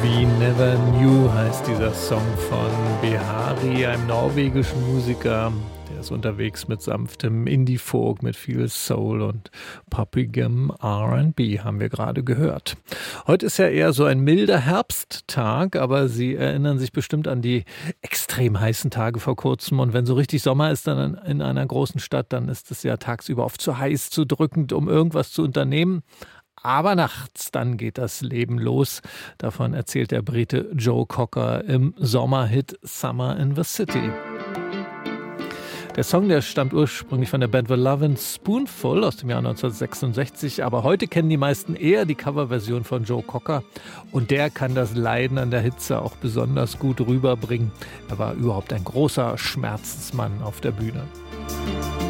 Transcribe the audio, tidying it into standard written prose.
We Never Knew heißt dieser Song von Behari, einem norwegischen Musiker. Der ist unterwegs mit sanftem Indie-Folk, mit viel Soul und poppigem R&B, haben wir gerade gehört. Heute ist ja eher so ein milder Herbsttag, aber Sie erinnern sich bestimmt an die extrem heißen Tage vor kurzem. Und wenn so richtig Sommer ist dann in einer großen Stadt, dann ist es ja tagsüber oft zu heiß, zu drückend, um irgendwas zu unternehmen. Aber nachts, dann geht das Leben los. Davon erzählt der Brite Joe Cocker im Sommerhit Summer in the City. Der Song, der stammt ursprünglich von der Band The Lovin' Spoonful aus dem Jahr 1966, aber heute kennen die meisten eher die Coverversion von Joe Cocker und der kann das Leiden an der Hitze auch besonders gut rüberbringen. Er war überhaupt ein großer Schmerzensmann auf der Bühne.